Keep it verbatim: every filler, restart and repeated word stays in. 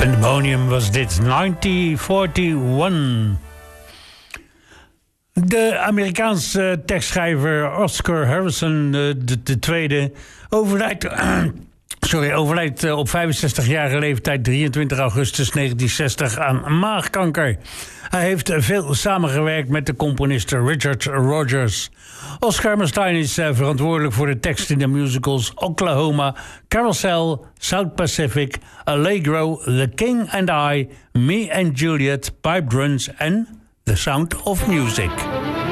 Pandemonium was dit, negentien eenenveertig. De Amerikaanse tekstschrijver Oscar Harrison de, de, de tweede overlijdt, sorry, overlijdt op vijfenzestigjarige leeftijd drieëntwintig augustus negentien zestig aan maagkanker. Hij heeft veel samengewerkt met de componist Richard Rodgers. Oscar Hammerstein is uh, verantwoordelijk voor de tekst in de musicals Oklahoma, Carousel, South Pacific, Allegro, The King and I, Me and Juliet, Pipe Dreams en The Sound of Music.